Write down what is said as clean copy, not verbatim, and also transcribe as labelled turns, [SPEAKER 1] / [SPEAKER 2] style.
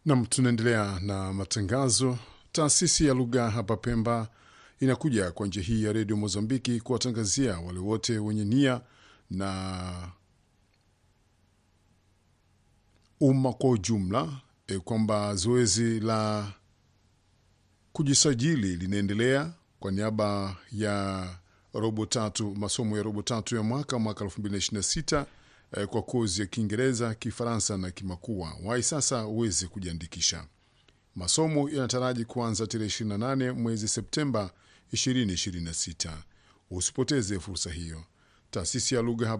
[SPEAKER 1] Na tunaendelea na matangazo. Taasisi ya lugha hapa Pemba inakuja kwa njia hii ya redio Mozambiki kuwatangazia wale wote wenye nia na umma kwa ujumla kwamba zoezi la kujisajili linaendelea kwa niaba ya masomo ya robo tatu ya mwaka 2026 kwa kozi ya Kiingereza, Kifaransa na Kimakua. Wai sasa uweze kujiandikisha. Masomo yanataraji kuanza tarehe 28 mwezi Septemba 2026. Usipoteze fursa hiyo. Taasisi ya lugha